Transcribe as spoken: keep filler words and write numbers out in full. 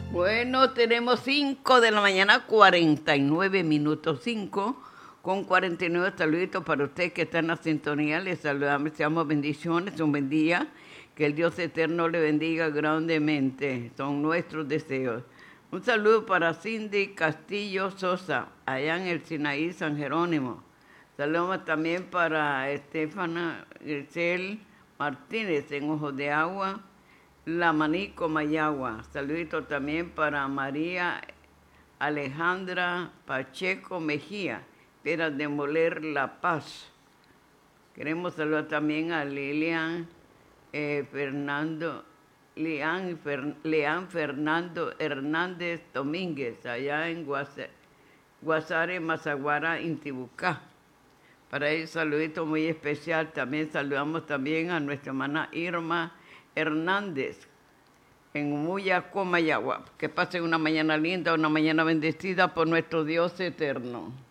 Bueno, tenemos cinco de la mañana, cuarenta y nueve minutos, cinco con cuarenta y nueve saluditos para usted que está en la sintonía. Les saludamos, deseamos bendiciones, un buen día. Que el Dios eterno le bendiga grandemente. Son nuestros deseos. Un saludo para Cindy Castillo Sosa, allá en el Sinaí San Jerónimo. Saludos también para Estefana Grisel Martínez en Ojos de Agua, La Manico, Mayagua. Saluditos también para María Alejandra Pacheco Mejía, Piedras de Moler, La Paz. Queremos saludar también a Lilian eh, Fernando, Leán, Fer, Leán Fernando Hernández Domínguez, allá en Guasa, Guasare, Mazaguara, Intibucá. Para ellos, saludito muy especial. También saludamos también a nuestra hermana Irma Hernández en Umuyaco, Mayagua. Que pasen una mañana linda, una mañana bendecida por nuestro Dios eterno.